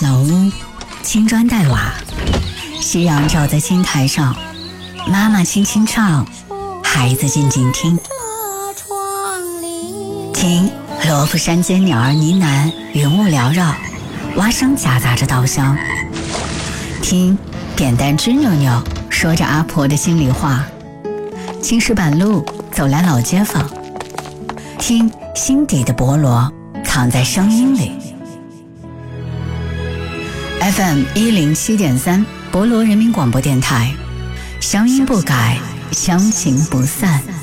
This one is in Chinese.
老屋，青砖黛瓦，夕阳照在青苔上，妈妈轻轻唱，孩子静静听。听罗浮山间鸟儿呢喃，云雾缭绕，蛙声夹杂着稻香。听扁担吱扭扭，说着阿婆的心里话。青石板路走来老街坊，听心底的菠萝藏在声音里。FM 107.3博罗人民广播电台，乡音不改，乡情不散。